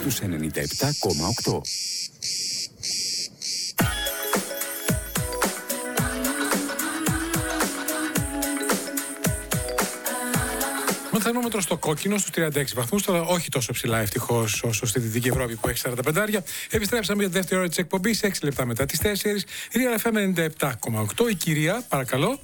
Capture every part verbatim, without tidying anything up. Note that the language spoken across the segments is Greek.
στους ενενήντα επτά κόμμα οκτώ. Θερμόμετρο στο κόκκινο στους τριάντα έξι βαθμούς, τώρα όχι τόσο ψηλά ευτυχώς όσο στη Δυτική Ευρώπη που έχει σαράντα πέντε. Επιστρέψαμε για τη δεύτερη ώρα της εκπομπής, έξι λεπτά μετά τις τέσσερις. Real εφ εμ ενενήντα επτά κόμμα οκτώ. Η κυρία, παρακαλώ.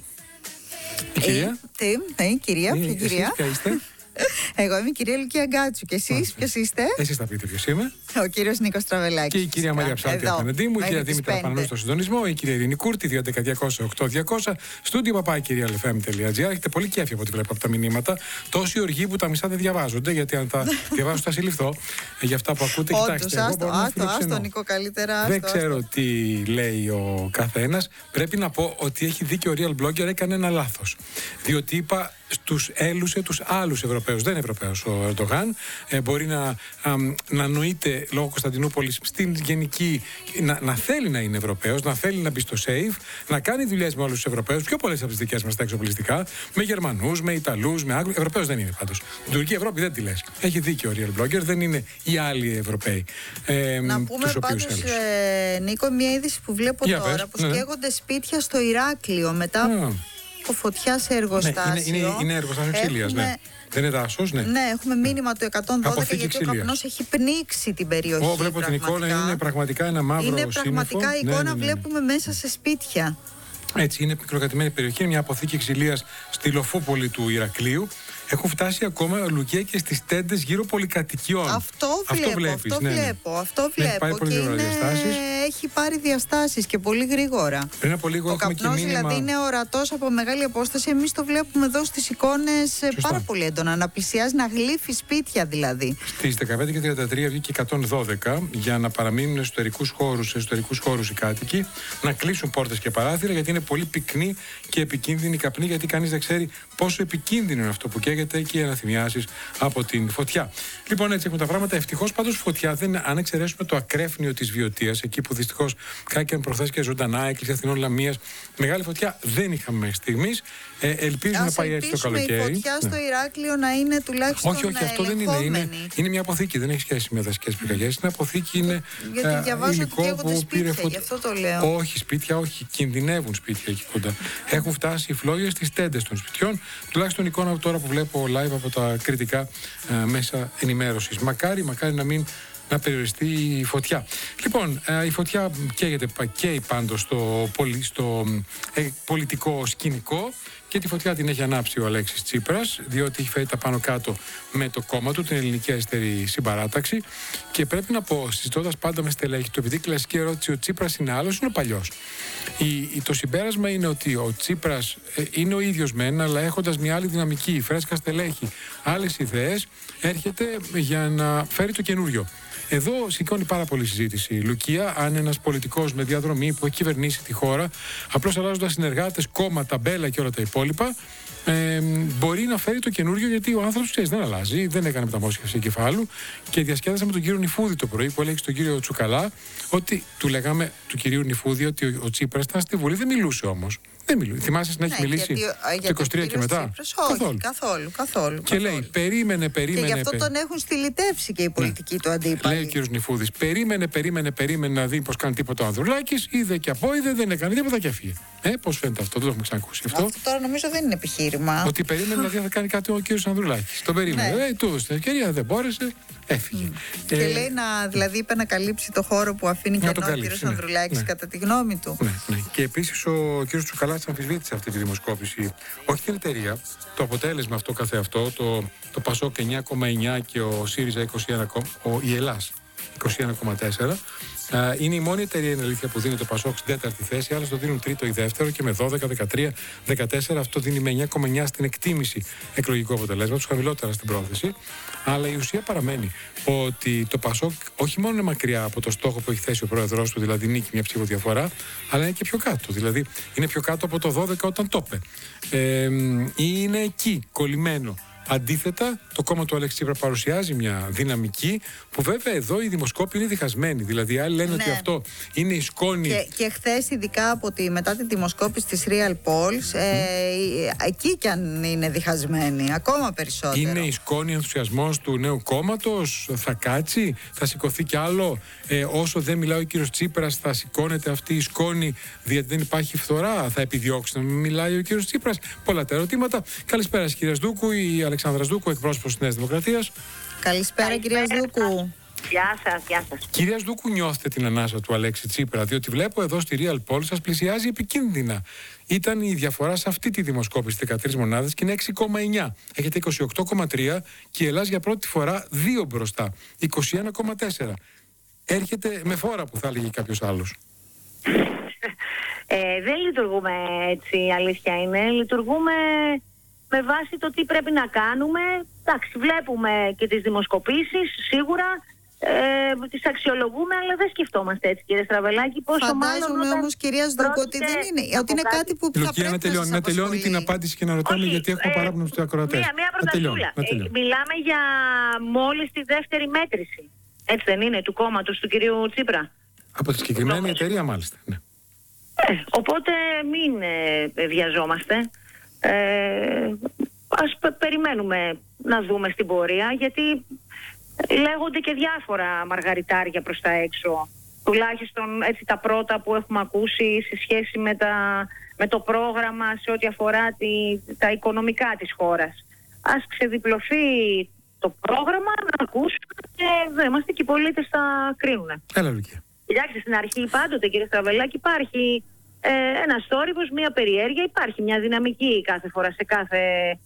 Η κυρία. Τι, ναι, η κυρία, ποια Εσείς κυρία. ποια είστε? Εγώ είμαι η κυρία Λουκία Γκάτσου. Και εσείς ποιος είστε? Εσείς θα πείτε ποιος είμαι. Ο κύριος Νίκος Τραβελάκης. Και η κυρία Μαρία Ψάλτη απέναντί μου, η κυρία Δήμητρα Πανανού στο συντονισμό, η κυρία Ειρήνη Κούρτη, δύο έντεκα διακόσια οκτώ διακόσια, στούντιο παπά κυρία ελ εφ εμ τελεία τζι άρ. Έχετε πολύ κέφι από ό,τι βλέπω από τα μηνύματα. Τόση οργή που τα μισά δεν διαβάζονται, γιατί αν τα διαβάζω θα συλληφθώ για αυτά που ακούτε. Κοιτάξτε, εγώ μπορώ να φιλοξενώ. Νίκο, καλύτερα. Δεν ξέρω τι λέει ο καθένας. Πρέπει να πω ότι έχει δίκιο ο Real Blogger, έκανε ένα λάθος. Διότι είπα τους έλουσε τους άλλους Ευρωπαίους. Δεν είναι Ευρωπαίος ο Ερντογάν. Ε, μπορεί να, α, να νοείται λόγω Κωνσταντινούπολης στην γενική, να, να θέλει να είναι Ευρωπαίος, να θέλει να μπει στο safe, να κάνει δουλειές με όλους τους Ευρωπαίους, πιο πολλές από τις δικές μας τα εξοπλιστικά, με Γερμανούς, με Ιταλούς, με Άγγλους. Ευρωπαίος δεν είναι πάντως. Την τουρκική Ευρώπη δεν τη λες. Έχει δίκιο ο Real Blogger, δεν είναι οι άλλοι Ευρωπαίοι. Ε, να πούμε πάντως, ε, Νίκο, μια είδηση που βλέπω Για τώρα, πες, που ναι. σκέγονται σπίτια στο Ηράκλειο μετά. Mm. Από φωτιά σε εργοστάσιο. Ναι, είναι, είναι, είναι εργοστάσιο ξυλίας, έχουμε... ναι. Δεν είναι δάσος, ναι. Ναι, έχουμε μήνυμα του εκατόν δώδεκα αποθήκη γιατί ξυλίας. ο καπνός έχει πνίξει την περιοχή. Ω, βλέπω την εικόνα, είναι πραγματικά ένα μαύρο είναι σύννεφο. πραγματικά η εικόνα, ναι, ναι, ναι. βλέπουμε μέσα σε σπίτια. Έτσι, είναι μικροκρατημένη περιοχή, είναι μια αποθήκη ξυλίας στη Λοφούπολη του Ηρακλείου. Έχουν φτάσει ακόμα, Λουκία, και στις τέντες γύρω πολυκατοικιών. Αυτό βλέπω, αυτό, βλέπεις, αυτό ναι, βλέπω. Ναι. Αυτό βλέπω. Πάρει πολύ και είναι... έχει πάρει διαστάσεις και πολύ γρήγορα. Πριν από λίγο ο καπνός μήνυμα... δηλαδή είναι ορατός από μεγάλη απόσταση. Εμείς το βλέπουμε εδώ στις εικόνες. Σωστά. Πάρα πολύ έντονα. Να πλησιάζει, να γλύφει σπίτια δηλαδή. Στις δεκαπέντε και τριάντα τρία βγήκε εκατόν δώδεκα για να παραμείνουν εσωτερικούς χώρους, σε εσωτερικούς χώρους οι κάτοικοι, να κλείσουν πόρτες και παράθυρα, γιατί είναι πολύ πυκνή και επικίνδυνη καπνή, γιατί κανείς δεν ξέρει πόσο επικίνδυνο είναι αυτό που καίγεται και οι αναθυμιάσεις από την φωτιά. Λοιπόν, έτσι έχουν τα πράγματα. Ευτυχώς πάντως φωτιά δεν, αν εξαιρέσουμε το ακρέφνιο της Βιωτίας, εκεί που δυστυχώς κάηκαν προχθές και ζωντανά, Εκκλησία Αθηνών Λαμίας, μεγάλη φωτιά δεν είχαμε μέχρι στιγμής. Ε, ελπίζω να πάει έτσι το καλοκαίρι. Η φωτιά ναι. στο Ηράκλειο να είναι τουλάχιστον. Όχι, όχι, αυτό δεν είναι. είναι. Είναι μια αποθήκη, δεν έχει σχέση με δασικές πυρκαγιές. Είναι αποθήκη, είναι. Γιατί ε, διαβάζω ότι καίγονται σπίτια, φωτ... γι' αυτό το λέω. Όχι, σπίτια, όχι. Κινδυνεύουν σπίτια εκεί κοντά. Έχουν φτάσει οι φλόγες στις τέντες των σπιτιών. Τουλάχιστον εικόνα τώρα που βλέπω live από τα κριτικά ε, μέσα ενημέρωσης. Μακάρι, μακάρι να μην. Να περιοριστεί η φωτιά. Λοιπόν, ε, η φωτιά καίγεται καίει πάντως στο, πολι, στο ε, πολιτικό σκηνικό και τη φωτιά την έχει ανάψει ο Αλέξης Τσίπρας, διότι έχει φέρει τα πάνω κάτω με το κόμμα του, την Ελληνική Αριστερή Συμπαράταξη, και πρέπει να πω, συζητώντας πάντα με στελέχη του, επειδή η κλασική ερώτηση ο Τσίπρας είναι άλλος, είναι ο παλιός. Η, η, το συμπέρασμα είναι ότι ο Τσίπρας ε, είναι ο ίδιος μεν, αλλά έχοντας μια άλλη δυναμική, φρέσκα στελέχη, άλλες ιδέες, έρχεται για να φέρει το καινούριο. Εδώ σηκώνει πάρα πολύ συζήτηση, Λουκία, αν ένας πολιτικός με διαδρομή που έχει κυβερνήσει τη χώρα, απλώς αλλάζοντας συνεργάτες, κόμμα, ταμπέλα και όλα τα υπόλοιπα, ε, μπορεί να φέρει το καινούριο, γιατί ο άνθρωπος, ξέρεις, δεν αλλάζει, δεν έκανε μεταμόσχευση εγκεφάλου, και διασκέδασα με τον κύριο Νιφούδη το πρωί που έλεγε στον κύριο Τσουκαλά ότι του λέγαμε του κυρίου Νιφούδη ότι ο, ο Τσίπρας ήταν στη Βουλή, δεν μιλούσε όμως. Δεν μιλούσε. Θυμάσαι να έχει ναι, μιλήσει γιατί, το είκοσι τρία και μετά? Τσίπρας, όχι, καθόλου. καθόλου, καθόλου. Και καθόλου. λέει, περίμενε, περίμενε. Και γι' αυτό πε... τον έχουν στυλιτεύσει και οι πολιτικοί ναι. του αντίπαλοι. Λέει ο κύριος Νιφούδης, περίμενε, περίμενε, περίμενε να δει πως κάνει τίποτα ο Ανδρουλάκης. Είδε και απόειδε, δεν έκανε τίποτα και έφυγε. Ε, πώς φαίνεται αυτό, δεν το έχουμε ξανακούσει αυτό. Αυτό τώρα νομίζω δεν είναι επιχείρημα. Ότι περίμενε να δει θα κάνει κάτι ο κύριος Ανδρουλάκης. Τον περίμενε. Ναι. Ε, του έδωσε την ευκαιρία, δεν μπόρεσε, έφυγε. Mm. Και ε, λέει να, δηλαδή, είπε να καλύψει το χώρο που αφήνει και ο κύριος ναι. Ανδρουλάκης, ναι. κατά τη γνώμη του. Ναι, ναι. Και επίσης ο κύριος Τσουκαλάς αμφισβήτησε αυτή τη δημοσκόπηση. Όχι την εταιρεία, το αποτέλεσμα αυτό καθεαυτό, το, το Πασόκ εννιά κόμμα εννιά και ο ΣΥΡΙΖΑ είκοσι ένα, ο, η Ελλάς είκοσι ένα κόμμα τέσσερα. Uh, είναι η μόνη εταιρεία, είναι αλήθεια, που δίνει το Πασόκ στην τέταρτη θέση. Άλλες το δίνουν τρίτο ή δεύτερο, και με δώδεκα, δεκατρία, δεκατέσσερα. Αυτό δίνει με εννιά κόμμα εννιά στην εκτίμηση εκλογικού αποτελέσματος, χαμηλότερα στην πρόθεση. Αλλά η ουσία παραμένει ότι το Πασόκ όχι μόνο είναι μακριά από το στόχο που έχει θέσει ο πρόεδρος του, δηλαδή νίκη μια ψήφο διαφορά, αλλά είναι και πιο κάτω. Δηλαδή είναι πιο κάτω από το δώδεκα όταν το είπε. Ε, είναι εκεί, κολλημένο. Αντίθετα, το κόμμα του Αλέξη Τσίπρα παρουσιάζει μια δυναμική που βέβαια εδώ οι δημοσκόποι είναι διχασμένοι. Δηλαδή, άλλοι λένε ναι. ότι αυτό είναι η σκόνη. Και, και χθες, ειδικά από τη, μετά τη δημοσκόπηση της Real Polls, mm. ε, εκεί κι αν είναι διχασμένοι, ακόμα περισσότερο. Είναι η σκόνη ενθουσιασμός του νέου κόμματος, θα κάτσει, θα σηκωθεί κι άλλο. Ε, όσο δεν μιλάει ο κύριος Τσίπρας, θα σηκώνεται αυτή η σκόνη, διότι δεν υπάρχει φθορά. Θα επιδιώξει να μην μιλάει ο κύριος Τσίπρας. Πολλά τα ερωτήματα. Καλησπέρα, κυρία Σδούκου, η Αλεξάνδρα Σδούκου, εκπρόσωπος της Νέας Δημοκρατίας. Καλησπέρα, κυρία Σδούκου. Γεια σας, γεια σας. Κυρία Σδούκου, νιώθετε την ανάσα του Αλέξη Τσίπρα, διότι βλέπω εδώ στη Real Polls σας πλησιάζει επικίνδυνα. Ήταν η διαφορά σε αυτή τη δημοσκόπηση δεκατρείς μονάδες και είναι έξι κόμμα εννιά. Έχετε είκοσι οκτώ κόμμα τρία και η Ελλάς για πρώτη φορά δύο μπροστά, είκοσι ένα κόμμα τέσσερα. Έρχεται με φόρα που θα έλεγε κάποιος άλλος. Ε, δεν λειτουργούμε έτσι, η αλήθεια είναι. Λειτουργούμε με βάση το τι πρέπει να κάνουμε. Εντάξει, βλέπουμε και τις δημοσκοπήσεις, σίγουρα. Ε, τις αξιολογούμε, αλλά δεν σκεφτόμαστε έτσι, κύριε Στραβελάκη. Πόσο Φαντάζομαι όμως, κυρία Σδούκου, ότι δεν είναι. Ότι είναι κάτι που θα Λουκία, πρέπει να τελειώνει, να, να τελειώνει την απάντηση και να ρωτάμε. Όχι, γιατί έχουμε ε, παράπονο στους ακροατές. Μία, μία πρωτασούλα. Ε, μιλάμε για μόλις τη δεύτερη μέτρηση. Έτσι δεν είναι, του κόμματος του κυρίου Τσίπρα. Από τη συγκεκριμένη εταιρεία, μάλιστα. Ναι. Ε, οπότε μην ε, βιαζόμαστε. Ε, ας π- περιμένουμε να δούμε στην πορεία, γιατί λέγονται και διάφορα μαργαριτάρια προς τα έξω. Τουλάχιστον έτσι τα πρώτα που έχουμε ακούσει σε σχέση με, τα, με το πρόγραμμα σε ό,τι αφορά τη, τα οικονομικά της χώρας. Ας ξεδιπλωθεί το πρόγραμμα, να ακούσουμε και δεν είμαστε και οι πολίτες θα κρίνουν. Έλα, Λουκία. Κοιτάξτε, στην αρχή πάντοτε, κύριε Στραβελάκη, υπάρχει ε, ένας θόρυβος, μια περιέργεια, υπάρχει μια δυναμική κάθε φορά σε κάθε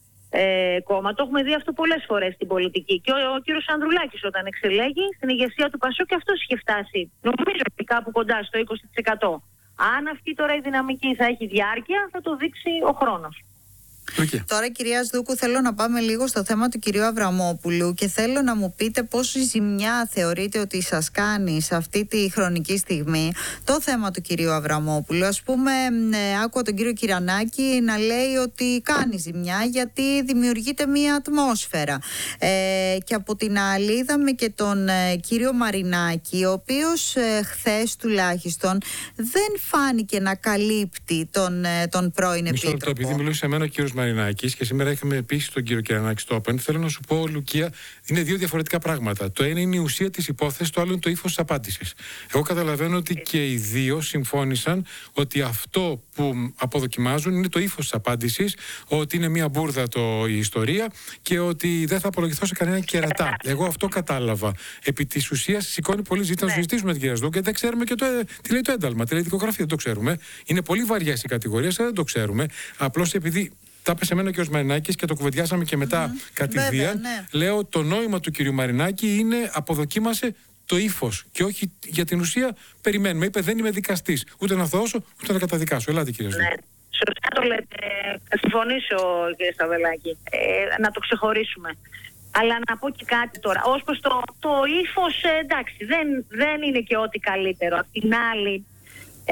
ε, κόμμα. Το έχουμε δει αυτό πολλές φορές στην πολιτική. Και ο, ο κύριος Ανδρουλάκης όταν εξελέγει στην ηγεσία του Πασόκ, και αυτός είχε φτάσει, νομίζω, κάπου κοντά στο είκοσι τοις εκατό. Αν αυτή τώρα η δυναμική θα έχει διάρκεια, θα το δείξει ο χρόνος. Okay. Τώρα, κυρία Σδούκου, θέλω να πάμε λίγο στο θέμα του κυρίου Αβραμόπουλου και θέλω να μου πείτε πόση ζημιά θεωρείτε ότι σας κάνει σε αυτή τη χρονική στιγμή το θέμα του κυρίου Αβραμόπουλου. Ας πούμε, ε, άκουα τον κύριο Κυρανάκη να λέει ότι κάνει ζημιά γιατί δημιουργείται μία ατμόσφαιρα. Ε, και από την άλλη είδαμε και τον ε, κύριο Μαρινάκη, ο οποίος ε, χθες τουλάχιστον δεν φάνηκε να καλύπτει τον, ε, τον πρώην επίτροπο. Επειδή μιλούσε σε μένα ο κύριος Μαρινάκης και σήμερα είχαμε επίσης τον κύριο Κυρανάκη στο Open, θέλω να σου πω, Λουκία, είναι δύο διαφορετικά πράγματα. Το ένα είναι η ουσία της υπόθεσης, το άλλο είναι το ύφος της απάντησης. Εγώ καταλαβαίνω ότι και οι δύο συμφώνησαν ότι αυτό που αποδοκιμάζουν είναι το ύφος της απάντησης, ότι είναι μια μπουρδα το, η ιστορία και ότι δεν θα απολογηθώ σε κανένα κερατά. Εγώ αυτό κατάλαβα. Επί της ουσίας σηκώνει πολύ ζήτημα να συζητήσουμε με την κυρία Σδούκου και δεν ξέρουμε και το, τι λέει το ένταλμα, τι λέει η δικογραφία, δεν το ξέρουμε. Είναι πολύ βαριές οι κατηγορίες, δεν το ξέρουμε. Απλώς επειδή τα είπε σε μένα και ο Μαρινάκης και το κουβεντιάσαμε και μετά mm, κατηδίαν. Ναι. Λέω το νόημα του κυρίου Μαρινάκη είναι αποδοκίμασε το ύφος και όχι για την ουσία περιμένουμε. Είπε δεν είμαι δικαστής, ούτε να θωώσω ούτε να καταδικάσω. Ελάτε κύριε Σδούκου. Ναι, σωστά το λέτε. Θα συμφωνήσω κύριε Σταβελάκη. Ε, να το ξεχωρίσουμε. Αλλά να πω και κάτι τώρα. Ως προς το, το ύφος, ε, εντάξει, δεν, δεν είναι και ό,τι καλύτερο. Απ' την άλλη, ε,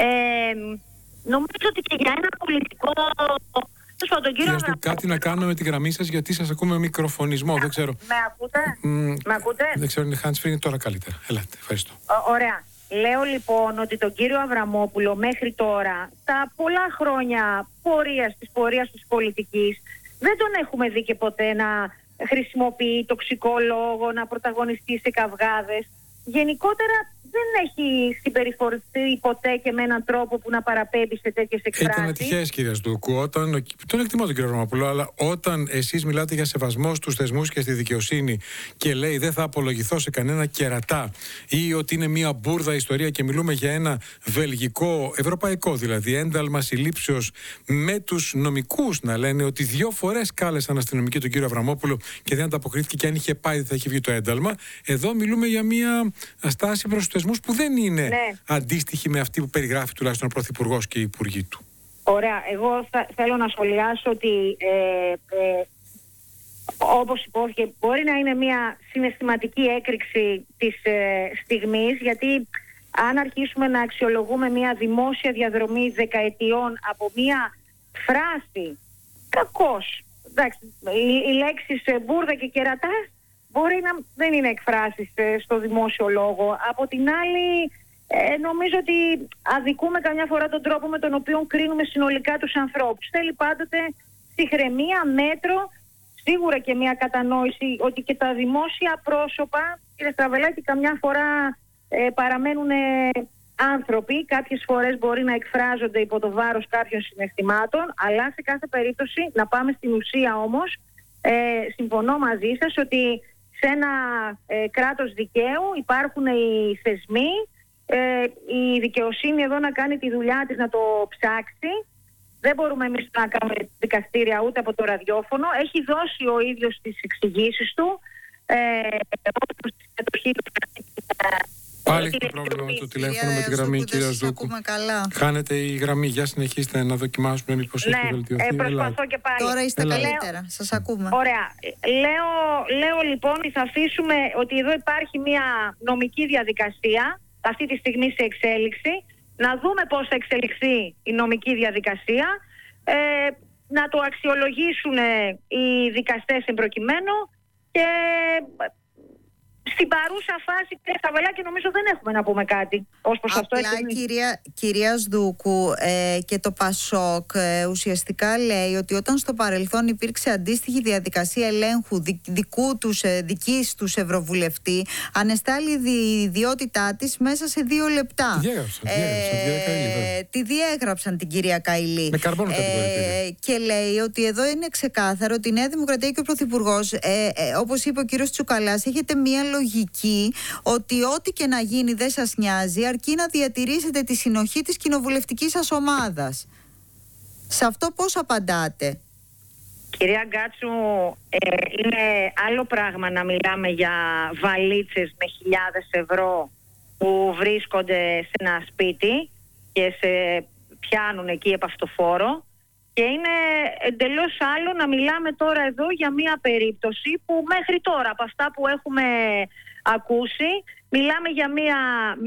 νομίζω ότι και για ένα πολιτικό... Χρειάζεται κάτι να κάνουμε με τη γραμμή σας, γιατί σας ακούμε μικροφωνισμό. Με, δεν ξέρω. Με ακούτε? Mm, με ακούτε? Δεν ξέρω, είναι hands free, είναι τώρα καλύτερα. Ελάτε, ευχαριστώ. Ω, ωραία. Λέω λοιπόν ότι τον κύριο Αβραμόπουλο μέχρι τώρα, τα πολλά χρόνια πορείας της πορείας της πολιτικής, δεν τον έχουμε δει και ποτέ να χρησιμοποιεί τοξικό λόγο, να πρωταγωνιστεί σε καυγάδες. Γενικότερα δεν έχει συμπεριφορηθεί ποτέ και με έναν τρόπο που να παραπέμπει σε τέτοιες εκφράσεις. Ήταν ατυχές, κυρία Σδούκου, όταν. Τον εκτιμώ τον κύριο Αβραμόπουλο, αλλά όταν εσείς μιλάτε για σεβασμό στους θεσμούς και στη δικαιοσύνη και λέει δεν θα απολογηθώ σε κανένα κερατά ή ότι είναι μια μπουρδα ιστορία και μιλούμε για ένα βελγικό, ευρωπαϊκό δηλαδή, ένταλμα συλλήψεως με τους νομικούς να λένε ότι δύο φορές κάλεσαν αστυνομικοί τον κύριο Αβραμόπουλο και δεν ανταποκρίθηκε και αν είχε πάει δεν θα είχε βγει το ένταλμα. Εδώ μιλούμε για μια στάση προς τους θεσμούς που δεν είναι ναι. αντίστοιχη με αυτή που περιγράφει τουλάχιστον ο Πρωθυπουργός και οι υπουργοί του. Ωραία. Εγώ θα, θέλω να σχολιάσω ότι ε, ε, όπως υπόθηκε μπορεί να είναι μια συναισθηματική έκρηξη της ε, στιγμής, γιατί αν αρχίσουμε να αξιολογούμε μια δημόσια διαδρομή δεκαετιών από μια φράση κακώς εντάξει, οι, οι λέξεις μπουρδα και κερατάς μπορεί να δεν είναι εκφράσεις στο δημόσιο λόγο. Από την άλλη, ε, νομίζω ότι αδικούμε καμιά φορά τον τρόπο με τον οποίο κρίνουμε συνολικά τους ανθρώπους. Θέλει πάντοτε ψυχραιμία, μέτρο, σίγουρα και μια κατανόηση ότι και τα δημόσια πρόσωπα, κύριε Στραβελάκη, καμιά φορά ε, παραμένουν ε, άνθρωποι. Κάποιες φορές μπορεί να εκφράζονται υπό το βάρος κάποιων συναισθημάτων, αλλά σε κάθε περίπτωση, να πάμε στην ουσία όμως, ε, συμφωνώ μαζί σας ότι σε ένα ε, κράτος δικαίου υπάρχουν οι θεσμοί, ε, η δικαιοσύνη εδώ να κάνει τη δουλειά της, να το ψάξει. Δεν μπορούμε εμείς να κάνουμε δικαστήρια ούτε από το ραδιόφωνο. Έχει δώσει ο ίδιος τις εξηγήσεις του. Ε, Πάλι έχει το πρόβλημα με το τηλέφωνο, με τη γραμμή, κυρία Ζούκου. Χάνετε η γραμμή. Για συνεχίστε να δοκιμάσουμε μήπως ναι, έχει βελτιωθεί. Ε, προσπαθώ και πάλι. Τώρα είστε λέω, καλύτερα. Σας ακούμε. Ωραία. Λέω, λέω λοιπόν ότι θα αφήσουμε ότι εδώ υπάρχει μια νομική διαδικασία, αυτή τη στιγμή σε εξέλιξη. Να δούμε πώς θα εξελιχθεί η νομική διαδικασία. Ε, να το αξιολογήσουν οι δικαστές εμπροκειμένου και... Στην παρούσα φάση, κύριε Στραβελάκη, νομίζω δεν έχουμε να πούμε κάτι ως προς αυτό. Απλά, κυρία, κυρία Σδούκου, ε, και το ΠΑΣΟΚ ε, ουσιαστικά λέει ότι όταν στο παρελθόν υπήρξε αντίστοιχη διαδικασία ελέγχου δι, δικού τους, ε, δικής τους ευρωβουλευτή, ανεστάλλει η ιδιότητά της μέσα σε δύο λεπτά. Τη διέγραψαν, ε, ε, τη διέγραψαν την κυρία Καηλή. Με καρμπόνο ε, και λέει ότι εδώ είναι ξεκάθαρο ότι η Νέα Δημοκρατία και ο Πρωθυπουργός, ε, ε, όπως είπε ο κύριος Τσουκαλάς, έχετε μία λογική ότι ό,τι και να γίνει δεν σας νοιάζει, αρκεί να διατηρήσετε τη συνοχή της κοινοβουλευτικής σας ομάδας. Σε αυτό πώς απαντάτε? Κυρία Γκάτσου, ε, είναι άλλο πράγμα να μιλάμε για βαλίτσες με χιλιάδες ευρώ που βρίσκονται σε ένα σπίτι και σε πιάνουν εκεί επαυτοφόρο, και είναι εντελώς άλλο να μιλάμε τώρα εδώ για μια περίπτωση που μέχρι τώρα από αυτά που έχουμε ακούσει μιλάμε για μια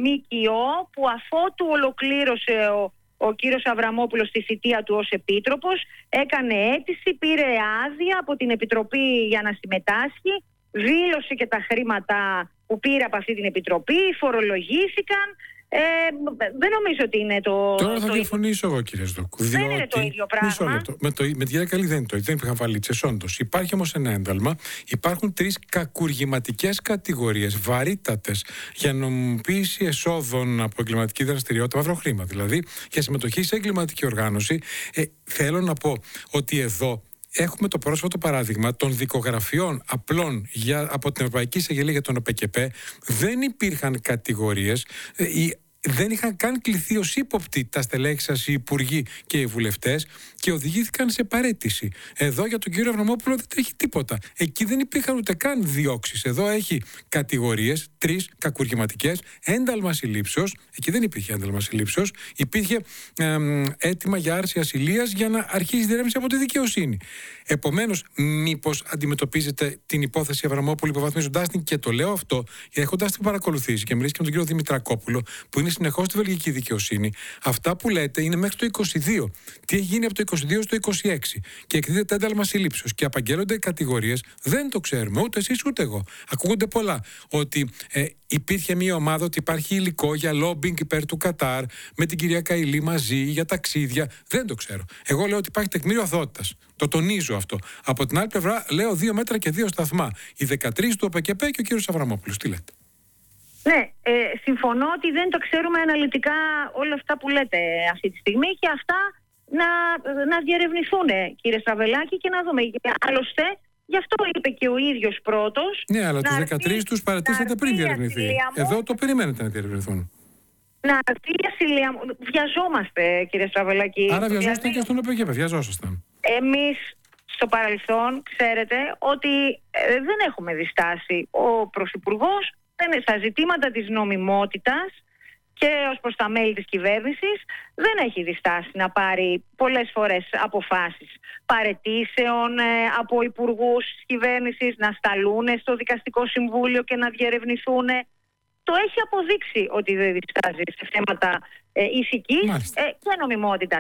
ΜΚΟ που αφότου ολοκλήρωσε ο, ο κύριος Αβραμόπουλος τη θητεία του ως επίτροπος, έκανε αίτηση, πήρε άδεια από την Επιτροπή για να συμμετάσχει, δήλωσε και τα χρήματα που πήρε από αυτή την Επιτροπή, φορολογήθηκαν. Ε, δεν νομίζω ότι είναι το. Τώρα θα το διαφωνήσω εγώ, κύριε Σδούκου. Δεν διότι... είναι το ίδιο πράγμα. Με, το, με τη κυρία Καηλή δεν είναι το ίδιο. Δεν υπήρχαν βαλίτσες, όντως. Υπάρχει όμως ένα ένταλμα. Υπάρχουν τρεις κακουργηματικές κατηγορίες, βαρύτατες, για νομιμοποίηση εσόδων από εγκληματική δραστηριότητα, μαύρο χρήμα δηλαδή, για συμμετοχή σε εγκληματική οργάνωση. Ε, θέλω να πω ότι εδώ. Έχουμε το πρόσφατο παράδειγμα των δικογραφιών απλών για, από την Ευρωπαϊκή Εισαγγελία για τον ΟΠΕΚΕΠΕ. Δεν υπήρχαν κατηγορίες. Ε, δεν είχαν καν κληθεί ως ύποπτοι τα στελέχη σας, οι υπουργοί και οι βουλευτές, και οδηγήθηκαν σε παραίτηση. Εδώ για τον κύριο Αβραμόπουλο δεν τρέχει τίποτα. Εκεί δεν υπήρχαν ούτε καν διώξεις. Εδώ έχει κατηγορίες, τρεις κακουργηματικές, ένταλμα συλλήψεως. Εκεί δεν υπήρχε ένταλμα συλλήψεως. Υπήρχε ε, αίτημα για άρση ασυλίας για να αρχίσει η διερεύνηση από τη δικαιοσύνη. Επομένως, μήπως αντιμετωπίζετε την υπόθεση Αβραμόπουλου υποβαθμίζοντάς την, και το λέω αυτό, έχοντας την παρακολουθήσει και μιλήσει και με τον κύριο Δημητρακόπουλο, που είναι συνεχώς στη βελγική δικαιοσύνη. Αυτά που λέτε είναι μέχρι το είκοσι δύο. Τι έχει γίνει από το είκοσι δύο στο είκοσι έξι. Και εκδίδεται ένταλμα συλλήψεως και απαγγέλλονται κατηγορίες. Δεν το ξέρουμε ούτε εσείς ούτε εγώ. Ακούγονται πολλά. Ότι ε, υπήρχε μια ομάδα, ότι υπάρχει υλικό για λόμπινγκ υπέρ του Κατάρ, με την κυρία Καηλή μαζί, για ταξίδια. Δεν το ξέρω. Εγώ λέω ότι υπάρχει τεκμήριο αθωότητας. Το τονίζω αυτό. Από την άλλη πλευρά, λέω δύο μέτρα και δύο σταθμά. Οι δεκατρείς του ΟΠΕΚΕΠΕ και ο κύριος Αβραμόπουλος. Τι λέτε? Ναι, ε, συμφωνώ ότι δεν το ξέρουμε αναλυτικά όλα αυτά που λέτε αυτή τη στιγμή, και αυτά να, να διερευνηθούν, κύριε Στραβελάκη, και να δούμε. Άλλωστε, γι' αυτό είπε και ο ίδιος πρώτος. Ναι, αλλά τους δεκατρείς τους παρατήσατε πριν διερευνηθεί. Εδώ το περιμένετε να διερευνηθούν. Να έρθει η ασυλία μου. Βιαζόμαστε, κύριε Στραβελάκη. Άρα βιαζόσασταν και στον ΟΠΕΚΕΠΕ, βιαζόσασταν. Εμείς στο παρελθόν, ξέρετε, ότι ε, δεν έχουμε διστάσει. Ο Πρωθυπουργός στα ζητήματα της νομιμότητας και ως προς τα μέλη της κυβέρνησης δεν έχει διστάσει να πάρει πολλές φορές αποφάσεις παραιτήσεων ε, από υπουργούς της κυβέρνησης, να σταλούν στο Δικαστικό Συμβούλιο και να διερευνηθούν. Το έχει αποδείξει ότι δεν διστάζει σε θέματα ε, ηθικής ε, και νομιμότητας.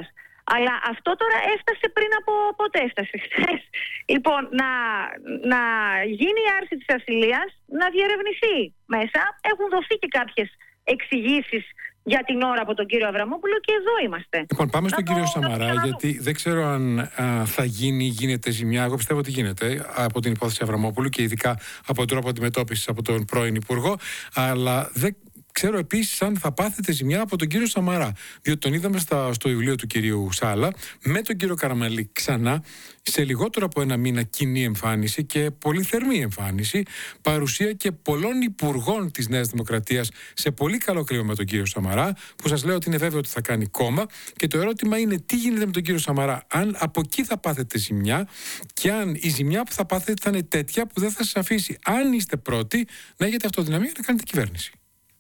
Αλλά αυτό τώρα έφτασε πριν από πότε έφτασε χθες. Λοιπόν, να, να γίνει η άρση της ασυλίας, να διερευνηθεί μέσα. Έχουν δοθεί και κάποιες εξηγήσεις για την ώρα από τον κύριο Αβραμόπουλο και εδώ είμαστε. Λοιπόν, πάμε στον να κύριο το, Σαμαρά, να γιατί δεν ξέρω αν α, θα γίνει, γίνεται ζημιά. Εγώ πιστεύω ότι γίνεται από την υπόθεση Αβραμόπουλου και ειδικά από τον τρόπο αντιμετώπισης από τον πρώην Υπουργό. Αλλά δεν ξέρω επίσης αν θα πάθετε ζημιά από τον κύριο Σαμαρά. Διότι τον είδαμε στα, στο βιβλίο του κυρίου Σάλα με τον κύριο Καραμανλή ξανά σε λιγότερο από ένα μήνα κοινή εμφάνιση και πολύ θερμή εμφάνιση, παρουσία και πολλών υπουργών της Νέας Δημοκρατίας σε πολύ καλό κλίμα με τον κύριο Σαμαρά, που σας λέω ότι είναι βέβαιο ότι θα κάνει κόμμα. Και το ερώτημα είναι τι γίνεται με τον κύριο Σαμαρά, αν από εκεί θα πάθετε ζημιά και αν η ζημιά που θα πάθετε θα είναι τέτοια που δεν θα σας αφήσει, αν είστε πρώτοι, να έχετε αυτοδυναμία να κάνετε κυβέρνηση.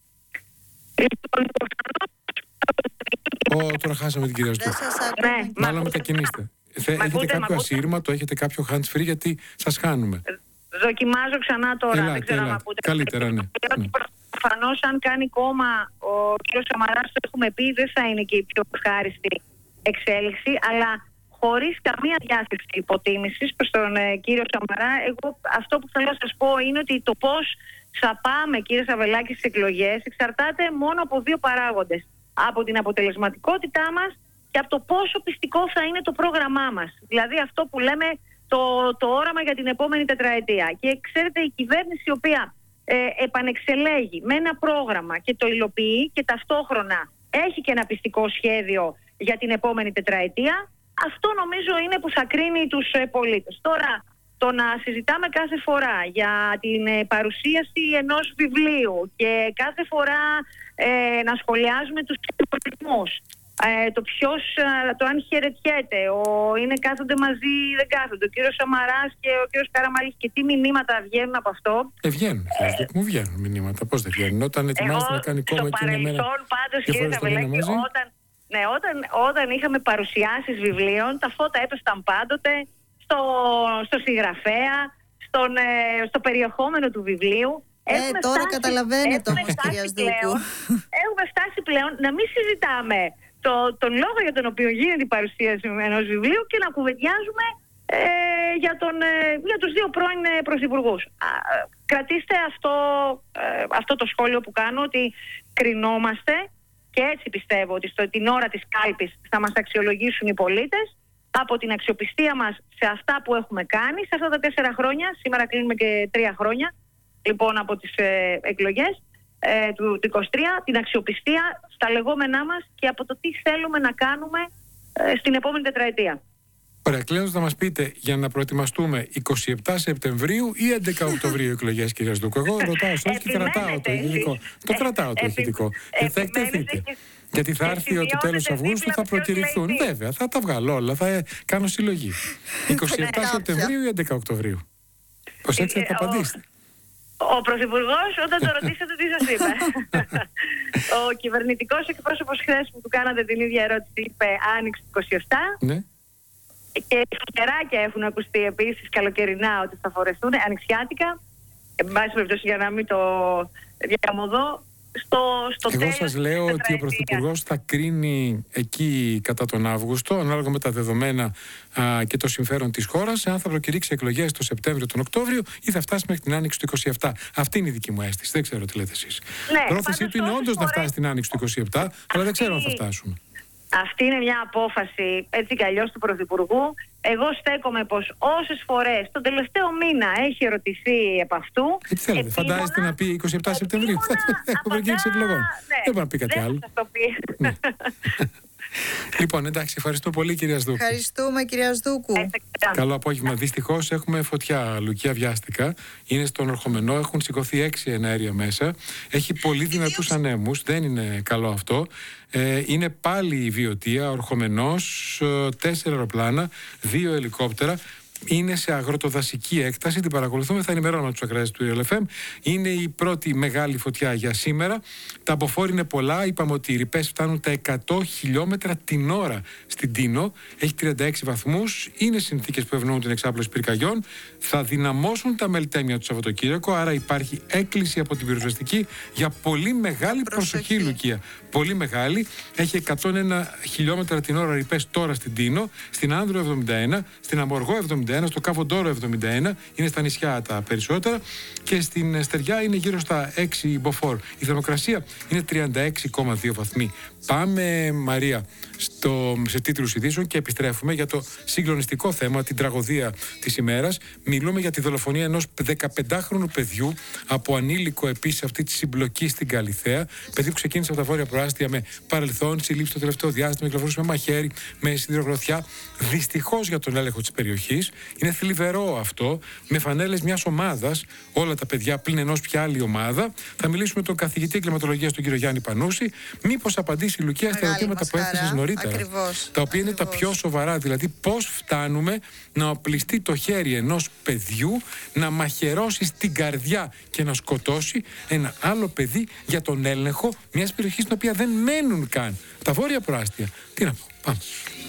Ω, τώρα χάσαμε την κυρία Στούκου. Ναι, μάλλον μετακινήστε. Έχετε κάποιο ασύρματο, έχετε κάποιο hands free, γιατί σας χάνουμε. Δοκιμάζω ξανά τώρα. Ελάτε, δεν ξέρω ελάτε. αν ακούτε. Καλύτερα, ναι. Προφανώς, αν κάνει κόμμα ο κ. Σαμαράς, το έχουμε πει, δεν θα είναι και η πιο ευχάριστη εξέλιξη, αλλά χωρίς καμία διάθεση υποτίμησης προς τον ε, κύριο Σαμαρά, εγώ αυτό που θέλω να σας πω είναι ότι το πώς θα πάμε, κύριε Σαβελάκη, στις εκλογές εξαρτάται μόνο από δύο παράγοντες. Από την αποτελεσματικότητά μας και από το πόσο πιστικό θα είναι το πρόγραμμά μας. Δηλαδή αυτό που λέμε το, το όραμα για την επόμενη τετραετία. Και ξέρετε, η κυβέρνηση η οποία ε, επανεξελέγει με ένα πρόγραμμα και το υλοποιεί και ταυτόχρονα έχει και ένα πιστικό σχέδιο για την επόμενη τετραετία, αυτό νομίζω είναι που θα κρίνει τους ε, πολίτες. Τώρα, το να συζητάμε κάθε φορά για την ε, παρουσίαση ενός βιβλίου και κάθε φορά ε, να σχολιάζουμε τους πολιτισμούς, ε, το ποιος, ε, το αν χαιρετιέται, ο, είναι κάθονται μαζί ή δεν κάθονται, ο κύριος Σαμαράς και ο κύριος Καραμανλής, και τι μηνύματα βγαίνουν από αυτό. Ε, βγαίνουν, ε, μου βγαίνουν μηνύματα, πώς δεν βγαίνουν, όταν ετοιμάζεται να κάνει κόμμα και μια μέρα πάντως, και κύριε φορές το μήνα μαζί. Όταν, ναι, όταν, όταν είχαμε παρουσιάσεις βιβλίων, τα φώτα έπεσταν πάντοτε στο, στο συγγραφέα, στον, ε, στο περιεχόμενο του βιβλίου. Ε, έχουμε τώρα φτάσει, καταλαβαίνετε όμως, κυρία Στούκου. Έχουμε φτάσει πλέον να μην συζητάμε το, τον λόγο για τον οποίο γίνεται η παρουσίαση ενός βιβλίου και να κουβεντιάζουμε ε, για, τον, ε, για τους δύο πρώην ε, πρωθυπουργούς. Α, κρατήστε αυτό, ε, αυτό το σχόλιο που κάνω, ότι κρινόμαστε, και έτσι πιστεύω ότι στο, την ώρα της κάλπης θα μας αξιολογήσουν οι πολίτες από την αξιοπιστία μας σε αυτά που έχουμε κάνει σε αυτά τα τέσσερα χρόνια. Σήμερα κλείνουμε και τρία χρόνια λοιπόν από τις ε, εκλογές ε, του, του είκοσι τρία, την αξιοπιστία στα λεγόμενά μας και από το τι θέλουμε να κάνουμε ε, στην επόμενη τετραετία. Ωραία, κλείνοντας να μας πείτε, για να προετοιμαστούμε, εικοστή εβδόμη Σεπτεμβρίου ή έντεκα Οκτωβρίου εκλογές, κυρία Στούκου? Εγώ ρωτάω σως και κρατάω το ηχητικό. Το κρατάω το ηχητικό. Και θα εκτεθείτε. Γιατί θα έρθει ότι τέλος Αυγούστου θα προκηρυχθούν. Βέβαια, θα τα βγάλω όλα, θα κάνω συλλογή. εικοστή εβδόμη Σεπτεμβρίου ή έντεκα Οκτωβρίου? Πώς έτσι θα απαντήσετε? Ο Πρωθυπουργός, όταν το ρωτήσατε, τι σας είπε? Ο κυβερνητικός εκπρόσωπος χθες που του κάνατε την ίδια ερώτηση είπε άνοιξη είκοσι επτά. Ναι. Και φτεράκια έχουν ακουστεί επίσης καλοκαιρινά ότι θα φορεθούν, ανοιξιάτικα. Εν πάση περιπτώσει, για να μην το διαμοδώ. Στο, στο Εγώ σας λέω ότι ο Πρωθυπουργός θα κρίνει εκεί κατά τον Αύγουστο, ανάλογα με τα δεδομένα α, και το συμφέρον της χώρας, αν θα προκηρύξει εκλογές το Σεπτέμβριο, τον Οκτώβριο ή θα φτάσει μέχρι την άνοιξη του είκοσι επτά. Αυτή είναι η δική μου αίσθηση. Δεν ξέρω τι λέτε εσείς. Ναι, η πρόθεσή του είναι όντως φορές... να φτάσει την άνοιξη του είκοσι επτά, αυτή... αλλά δεν ξέρω αν θα φτάσουμε. Αυτή είναι μια απόφαση έτσι κι αλλιώς του Πρωθυπουργού. Εγώ στέκομαι πως όσες φορές τον τελευταίο μήνα έχει ερωτηθεί επ' αυτού. Τι θέλετε, επίμονα, φαντάζεστε να πει είκοσι επτά Σεπτεμβρίου? Έχω προκήρυξει εκλογών. Δεν μπορεί να πει κάτι άλλο. Ναι. Λοιπόν, εντάξει, ευχαριστώ πολύ, κυρία Στούκου. Ευχαριστούμε, κυρία Στούκου. Καλό απόγευμα. Δυστυχώς έχουμε φωτιά, Λουκία, βιάστηκα. Είναι στον Ορχομενό, έχουν σηκωθεί έξι εναέρια μέσα. Έχει πολύ δυνατούς ανέμους, δεν είναι καλό αυτό. Ε, είναι πάλι η Βιωτία, Ορχομενός, τέσσερα αεροπλάνα, δύο ελικόπτερα. είναι σε αγροτοδασική έκταση. Την παρακολουθούμε, θα ενημερώνουμε τους ακροατές του Real εφ εμ. Είναι η πρώτη μεγάλη φωτιά για σήμερα. Τα αποφόρη είναι πολλά. Είπαμε ότι οι ρηπές φτάνουν τα εκατό χιλιόμετρα την ώρα στην Τίνο. Έχει τριάντα έξι βαθμούς. Είναι συνθήκες που ευνοούν την εξάπλωση πυρκαγιών. Θα δυναμώσουν τα μελτέμια του Σαββατοκύριακο. Άρα υπάρχει έκκληση από την πυροσβεστική για πολύ μεγάλη προσοχή, προσοχή Λουκία. Πολύ μεγάλη. Έχει εκατόν ένα χιλιόμετρα την ώρα ρηπές τώρα στην Τίνο, στην Άνδρο εβδομήντα ένα, στην Αμοργό εβδομήντα ένα, στο Κάβο Ντόρο εβδομήντα ένα, είναι στα νησιά τα περισσότερα, και στην Στεριά είναι γύρω στα έξι μποφόρ. Η θερμοκρασία είναι τριάντα έξι κόμμα δύο βαθμοί. Πάμε, Μαρία, στο, σε τίτλους ειδήσεων και επιστρέφουμε για το συγκλονιστικό θέμα, την τραγωδία της ημέρας. Μιλούμε για τη δολοφονία ενός δεκαπεντάχρονου παιδιού από ανήλικο επίσης αυτή τη συμπλοκή στην Καλιθέα. Παιδί που ξεκίνησε από τα βόρεια προάστια με παρελθόν, συλλήψει το τελευταίο διάστημα, κυκλοφορούσε με μαχαίρι, με σιδηρογροθιά. Δυστυχώς για τον έλεγχο της περιοχής. Είναι θλιβερό αυτό. Με φανέλες μιας ομάδας, όλα τα παιδιά πλην ενός πια άλλη ομάδα. Θα μιλήσουμε με τον καθηγητή εγκληματολογίας, τον κύριο Γιάννη Πανούση. Μήπως απαντήσει η Λουκία στα ερωτήματα που έθεσες νωρίτερα. Ακριβώς. Τα οποία Ακριβώς. είναι τα πιο σοβαρά. Δηλαδή, πώς φτάνουμε να οπλιστεί το χέρι ενός παιδιού, να μαχαιρώσει στην καρδιά και να σκοτώσει ένα άλλο παιδί για τον έλεγχο μιας περιοχής στην οποία δεν μένουν καν τα βόρεια προάστια. Τι να πω, πάμε.